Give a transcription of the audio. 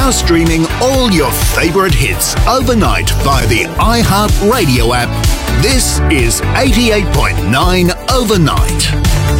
now streaming all your favorite hits overnight via the iHeart Radio app. This is 88.9 Overnight.